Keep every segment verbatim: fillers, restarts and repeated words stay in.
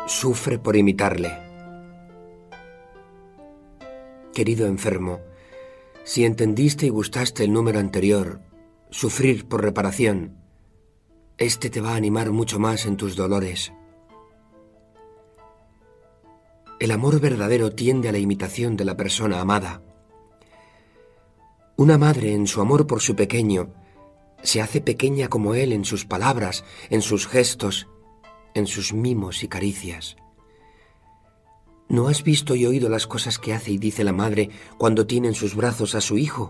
Sufre por imitarle. Querido enfermo, si entendiste y gustaste el número anterior, sufrir por reparación, este te va a animar mucho más en tus dolores. El amor verdadero tiende a la imitación de la persona amada. Una madre, en su amor por su pequeño, se hace pequeña como él en sus palabras, en sus gestos, en sus mimos y caricias. ¿No has visto y oído las cosas que hace y dice la madre cuando tiene en sus brazos a su hijo?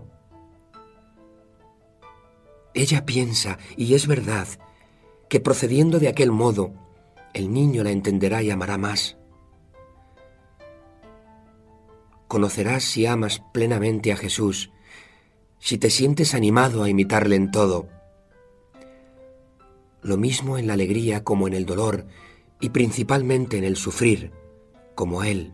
Ella piensa, y es verdad, que procediendo de aquel modo, el niño la entenderá y amará más. Conocerás si amas plenamente a Jesús, si te sientes animado a imitarle en todo. Lo mismo en la alegría como en el dolor, y principalmente en el sufrir, como Él.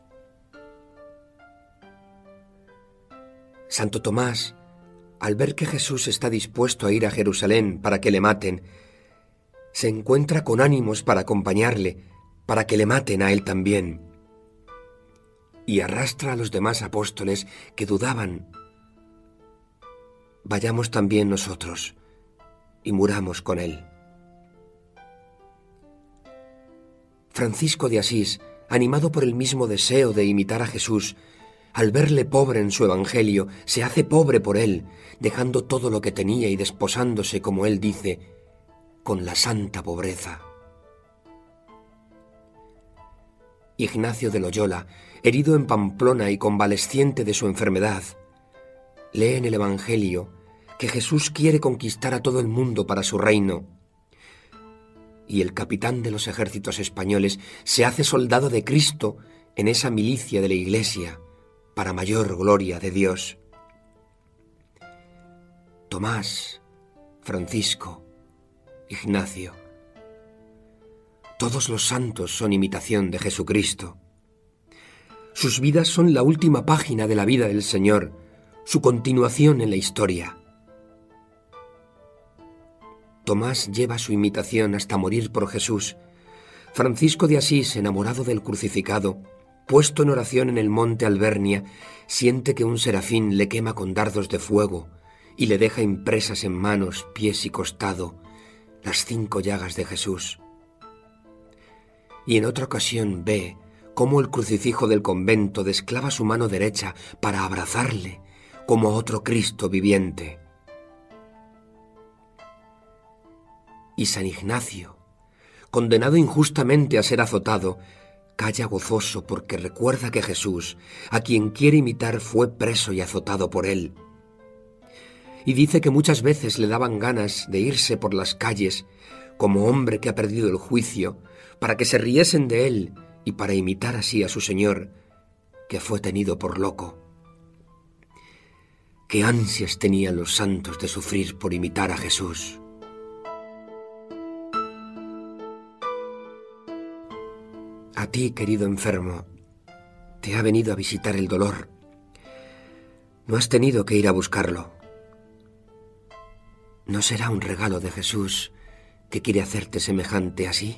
Santo Tomás, al ver que Jesús está dispuesto a ir a Jerusalén para que le maten, se encuentra con ánimos para acompañarle, para que le maten a él también, y arrastra a los demás apóstoles que dudaban. Vayamos también nosotros y muramos con él. Francisco de Asís, animado por el mismo deseo de imitar a Jesús, al verle pobre en su evangelio, se hace pobre por él, dejando todo lo que tenía y desposándose, como él dice, con la santa pobreza. Ignacio de Loyola, herido en Pamplona y convaleciente de su enfermedad, lee en el Evangelio que Jesús quiere conquistar a todo el mundo para su reino, y el capitán de los ejércitos españoles se hace soldado de Cristo en esa milicia de la Iglesia, para mayor gloria de Dios. Tomás, Francisco, Ignacio, todos los santos son imitación de Jesucristo. Sus vidas son la última página de la vida del Señor, su continuación en la historia. Tomás lleva su imitación hasta morir por Jesús. Francisco de Asís, enamorado del crucificado, puesto en oración en el monte Albernia, siente que un serafín le quema con dardos de fuego y le deja impresas en manos, pies y costado las cinco llagas de Jesús. Y en otra ocasión ve cómo el crucifijo del convento desclava su mano derecha para abrazarle como a otro Cristo viviente. Y San Ignacio, condenado injustamente a ser azotado, calla gozoso porque recuerda que Jesús, a quien quiere imitar, fue preso y azotado por él. Y dice que muchas veces le daban ganas de irse por las calles, como hombre que ha perdido el juicio, para que se riesen de él y para imitar así a su Señor, que fue tenido por loco. Qué ansias tenían los santos de sufrir por imitar a Jesús. A ti, querido enfermo, te ha venido a visitar el dolor. No has tenido que ir a buscarlo. ¿No será un regalo de Jesús que quiere hacerte semejante así?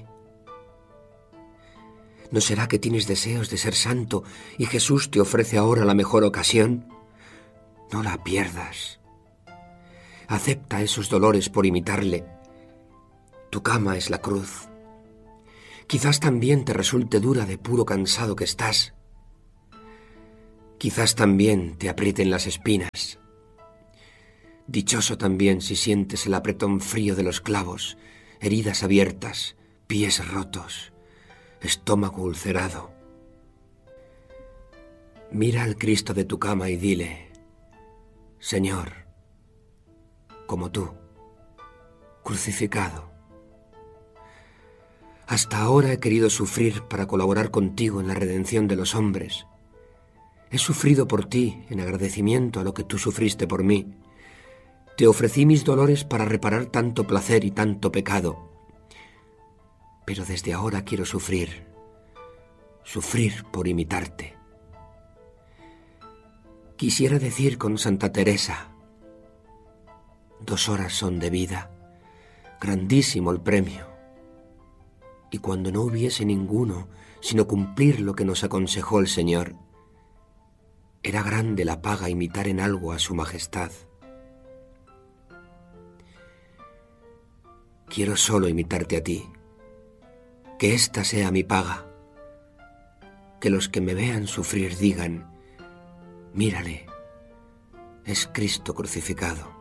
¿No será que tienes deseos de ser santo y Jesús te ofrece ahora la mejor ocasión? No la pierdas. Acepta esos dolores por imitarle. Tu cama es la cruz. Quizás también te resulte dura de puro cansado que estás. Quizás también te aprieten las espinas. Dichoso también si sientes el apretón frío de los clavos, heridas abiertas, pies rotos, estómago ulcerado. Mira al Cristo de tu cama y dile: Señor, como tú, crucificado, hasta ahora he querido sufrir para colaborar contigo en la redención de los hombres. He sufrido por ti en agradecimiento a lo que tú sufriste por mí. Te ofrecí mis dolores para reparar tanto placer y tanto pecado. Pero desde ahora quiero sufrir, sufrir por imitarte. Quisiera decir con Santa Teresa: dos horas son de vida, grandísimo el premio. y cuando no hubiese ninguno sino cumplir lo que nos aconsejó el Señor, era grande la paga imitar en algo a su majestad. Quiero solo imitarte a ti, que esta sea mi paga, que los que me vean sufrir digan: mírale, es Cristo crucificado.